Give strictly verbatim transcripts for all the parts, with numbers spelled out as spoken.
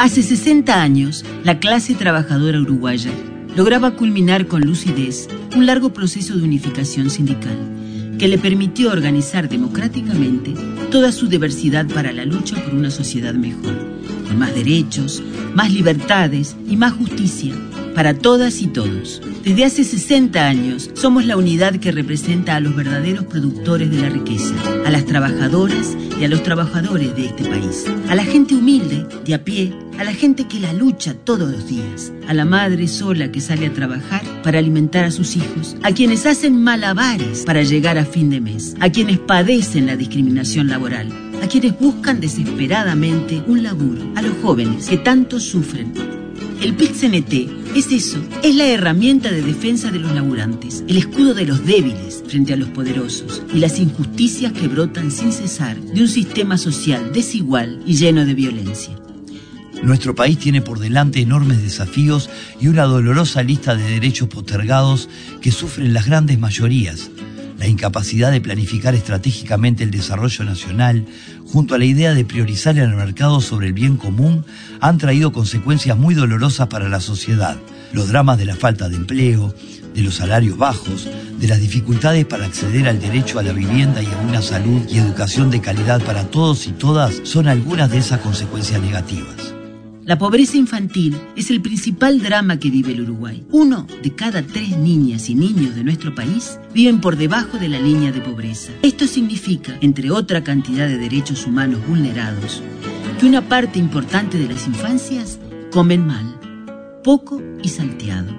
Hace sesenta años, la clase trabajadora uruguaya lograba culminar con lucidez un largo proceso de unificación sindical que le permitió organizar democráticamente toda su diversidad para la lucha por una sociedad mejor, con más derechos, más libertades y más justicia para todas y todos. Desde hace sesenta años somos la unidad que representa a los verdaderos productores de la riqueza, a las trabajadoras y a los trabajadores de este país, a la gente humilde, de a pie, a la gente que la lucha todos los días, a la madre sola que sale a trabajar para alimentar a sus hijos, a quienes hacen malabares para llegar a fin de mes, a quienes padecen la discriminación laboral, a quienes buscan desesperadamente un laburo, a los jóvenes que tanto sufren. El P I T-C N T es eso, es la herramienta de defensa de los laburantes, el escudo de los débiles frente a los poderosos y las injusticias que brotan sin cesar de un sistema social desigual y lleno de violencia. Nuestro país tiene por delante enormes desafíos y una dolorosa lista de derechos postergados que sufren las grandes mayorías. La incapacidad de planificar estratégicamente el desarrollo nacional, junto a la idea de priorizar el mercado sobre el bien común, han traído consecuencias muy dolorosas para la sociedad. Los dramas de la falta de empleo, de los salarios bajos, de las dificultades para acceder al derecho a la vivienda y a una salud y educación de calidad para todos y todas, son algunas de esas consecuencias negativas. La pobreza infantil es el principal drama que vive el Uruguay. Uno de cada tres niñas y niños de nuestro país viven por debajo de la línea de pobreza. Esto significa, entre otra cantidad de derechos humanos vulnerados, que una parte importante de las infancias comen mal, poco y salteado.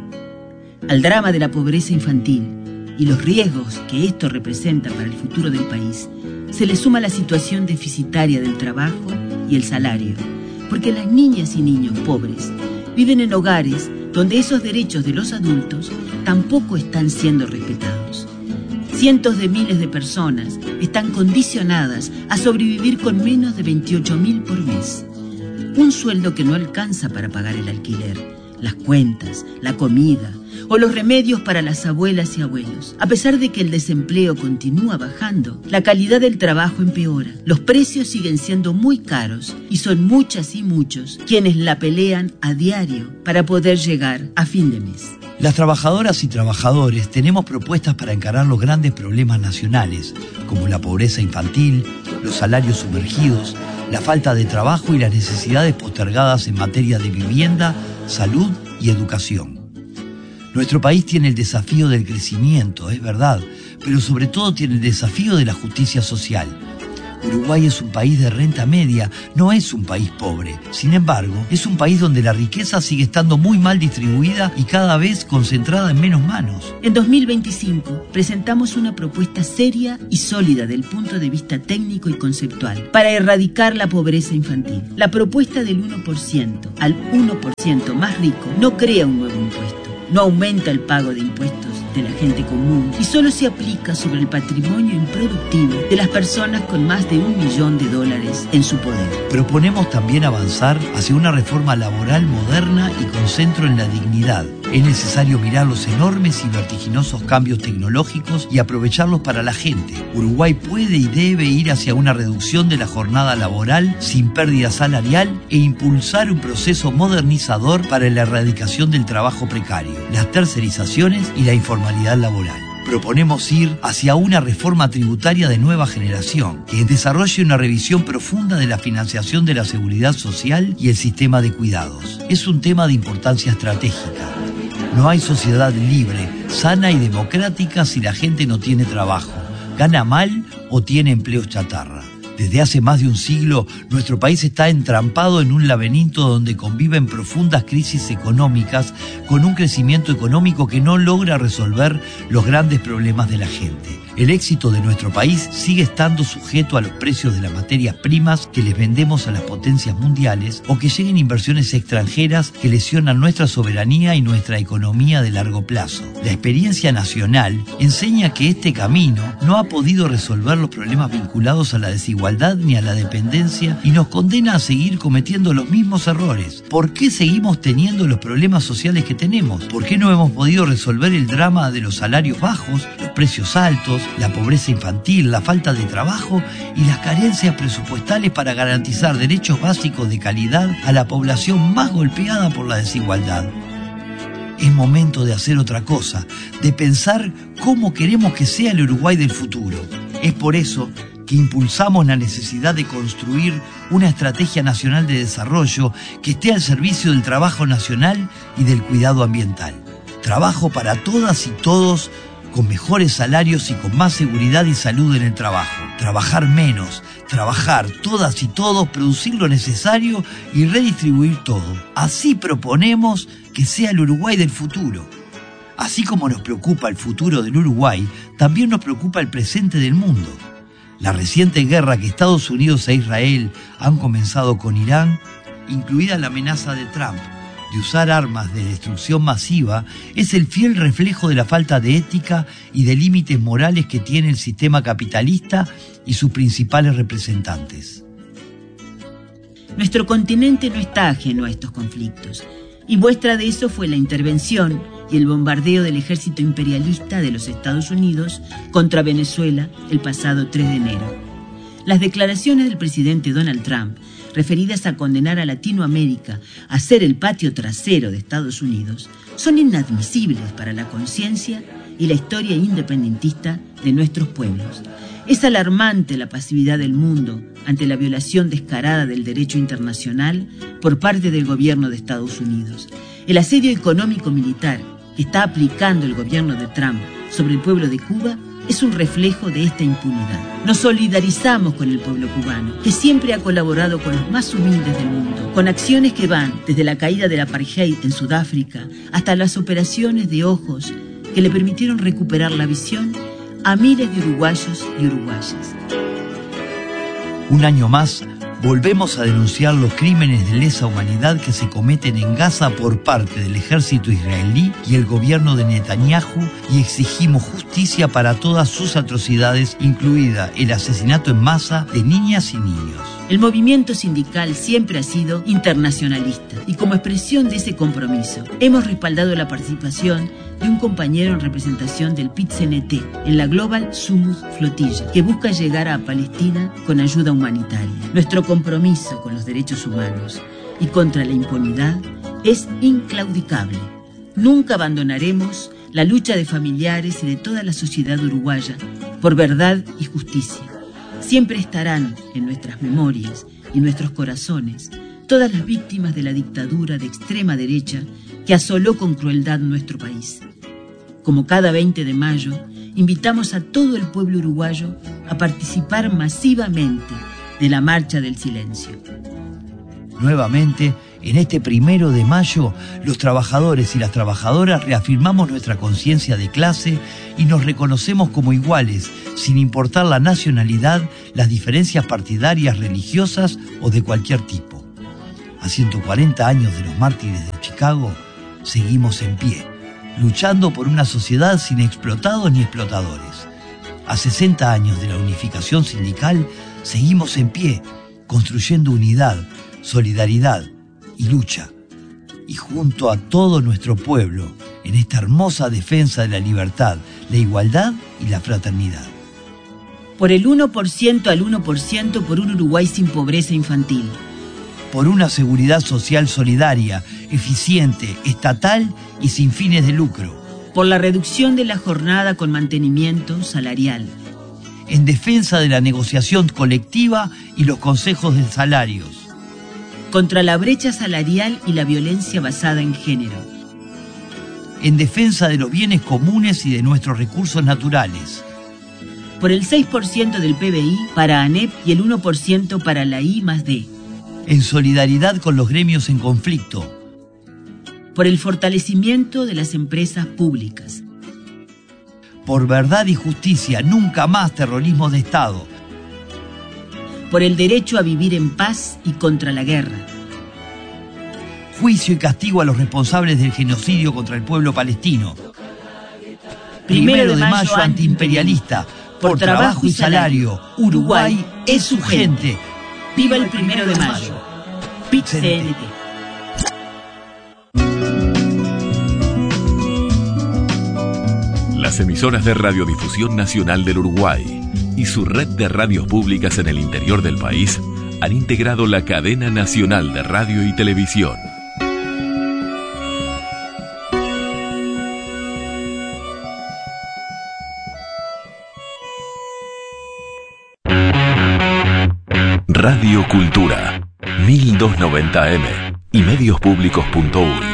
Al drama de la pobreza infantil y los riesgos que esto representa para el futuro del país, se le suma la situación deficitaria del trabajo y el salario, porque las niñas y niños pobres viven en hogares donde esos derechos de los adultos tampoco están siendo respetados. Cientos de miles de personas están condicionadas a sobrevivir con menos de veintiocho mil por mes. Un sueldo que no alcanza para pagar el alquiler, las cuentas, la comida o los remedios para las abuelas y abuelos. A pesar de que el desempleo continúa bajando, la calidad del trabajo empeora, los precios siguen siendo muy caros y son muchas y muchos quienes la pelean a diario para poder llegar a fin de mes. Las trabajadoras y trabajadores tenemos propuestas para encarar los grandes problemas nacionales, como la pobreza infantil, los salarios sumergidos, la falta de trabajo y las necesidades postergadas en materia de vivienda, salud y educación. Nuestro país tiene el desafío del crecimiento, es verdad, pero sobre todo tiene el desafío de la justicia social. Uruguay es un país de renta media, no es un país pobre. Sin embargo, es un país donde la riqueza sigue estando muy mal distribuida y cada vez concentrada en menos manos. En dos mil veinticinco presentamos una propuesta seria y sólida del punto de vista técnico y conceptual para erradicar la pobreza infantil. La propuesta del uno por ciento al uno por ciento más rico no crea un nuevo impuesto, no aumenta el pago de impuestos de la gente común y solo se aplica sobre el patrimonio improductivo de las personas con más de un millón de dólares en su poder. Proponemos también avanzar hacia una reforma laboral moderna y con centro en la dignidad. Es necesario mirar los enormes y vertiginosos cambios tecnológicos y aprovecharlos para la gente. Uruguay puede y debe ir hacia una reducción de la jornada laboral sin pérdida salarial e impulsar un proceso modernizador para la erradicación del trabajo precario, las tercerizaciones y la informalidad laboral. Proponemos ir hacia una reforma tributaria de nueva generación que desarrolle una revisión profunda de la financiación de la seguridad social y el sistema de cuidados. Es un tema de importancia estratégica. No hay sociedad libre, sana y democrática si la gente no tiene trabajo, gana mal o tiene empleos chatarra. Desde hace más de un siglo, nuestro país está entrampado en un laberinto donde conviven profundas crisis económicas con un crecimiento económico que no logra resolver los grandes problemas de la gente. El éxito de nuestro país sigue estando sujeto a los precios de las materias primas que les vendemos a las potencias mundiales o que lleguen inversiones extranjeras que lesionan nuestra soberanía y nuestra economía de largo plazo. La experiencia nacional enseña que este camino no ha podido resolver los problemas vinculados a la desigualdad ni a la dependencia y nos condena a seguir cometiendo los mismos errores. ¿Por qué seguimos teniendo los problemas sociales que tenemos? ¿Por qué no hemos podido resolver el drama de los salarios bajos, los precios altos, la pobreza infantil, la falta de trabajo y las carencias presupuestales para garantizar derechos básicos de calidad a la población más golpeada por la desigualdad. Es momento de hacer otra cosa, de pensar cómo queremos que sea el Uruguay del futuro. Es por eso que impulsamos la necesidad de construir una estrategia nacional de desarrollo que esté al servicio del trabajo nacional y del cuidado ambiental. Trabajo para todas y todos, con mejores salarios y con más seguridad y salud en el trabajo. Trabajar menos, trabajar todas y todos, producir lo necesario y redistribuir todo. Así proponemos que sea el Uruguay del futuro. Así como nos preocupa el futuro del Uruguay, también nos preocupa el presente del mundo. La reciente guerra que Estados Unidos e Israel han comenzado con Irán, incluida la amenaza de Trump de usar armas de destrucción masiva, es el fiel reflejo de la falta de ética y de límites morales que tiene el sistema capitalista y sus principales representantes. Nuestro continente no está ajeno a estos conflictos, y muestra de eso fue la intervención y el bombardeo del ejército imperialista de los Estados Unidos contra Venezuela el pasado tres de enero. Las declaraciones del presidente Donald Trump, referidas a condenar a Latinoamérica a ser el patio trasero de Estados Unidos, son inadmisibles para la conciencia y la historia independentista de nuestros pueblos. Es alarmante la pasividad del mundo ante la violación descarada del derecho internacional por parte del gobierno de Estados Unidos. El asedio económico-militar que está aplicando el gobierno de Trump sobre el pueblo de Cuba es un reflejo de esta impunidad. Nos solidarizamos con el pueblo cubano, que siempre ha colaborado con los más humildes del mundo, con acciones que van desde la caída del apartheid en Sudáfrica hasta las operaciones de ojos que le permitieron recuperar la visión a miles de uruguayos y uruguayas. Un año más, volvemos a denunciar los crímenes de lesa humanidad que se cometen en Gaza por parte del ejército israelí y el gobierno de Netanyahu y exigimos justicia para todas sus atrocidades, incluida el asesinato en masa de niñas y niños. El movimiento sindical siempre ha sido internacionalista y como expresión de ese compromiso hemos respaldado la participación de un compañero en representación del P I T C N T en la Global Summit Flotilla, que busca llegar a Palestina con ayuda humanitaria. Nuestro compromiso con los derechos humanos y contra la impunidad es inclaudicable. Nunca abandonaremos la lucha de familiares y de toda la sociedad uruguaya por verdad y justicia. Siempre estarán en nuestras memorias y nuestros corazones todas las víctimas de la dictadura de extrema derecha que asoló con crueldad nuestro país. Como cada veinte de mayo, invitamos a todo el pueblo uruguayo a participar masivamente de la Marcha del Silencio. Nuevamente, en este primero de mayo, los trabajadores y las trabajadoras reafirmamos nuestra conciencia de clase y nos reconocemos como iguales, sin importar la nacionalidad, las diferencias partidarias, religiosas o de cualquier tipo. A ciento cuarenta años de los mártires de Chicago, seguimos en pie, luchando por una sociedad sin explotados ni explotadores. A sesenta años de la unificación sindical, seguimos en pie, construyendo unidad, solidaridad y lucha. Y junto a todo nuestro pueblo, en esta hermosa defensa de la libertad, la igualdad y la fraternidad. Por el uno por ciento al uno por ciento por un Uruguay sin pobreza infantil. Por una seguridad social solidaria, eficiente, estatal y sin fines de lucro. Por la reducción de la jornada con mantenimiento salarial. En defensa de la negociación colectiva y los consejos de salarios. Contra la brecha salarial y la violencia basada en género. En defensa de los bienes comunes y de nuestros recursos naturales. Por el seis por ciento del P B I para ANEP y el uno por ciento para la I más D. En solidaridad con los gremios en conflicto. Por el fortalecimiento de las empresas públicas. Por verdad y justicia, nunca más terrorismo de Estado. Por el derecho a vivir en paz y contra la guerra. Juicio y castigo a los responsables del genocidio contra el pueblo palestino. Primero de mayo, mayo antiimperialista. Por, por trabajo y salario, Uruguay es su gente. ¡Viva el primero de mayo! P I T C N T. Las emisoras de Radiodifusión Nacional del Uruguay y su red de radios públicas en el interior del país han integrado la cadena nacional de radio y televisión. Radio Cultura, mil doscientos noventa eme y medios públicos punto uy.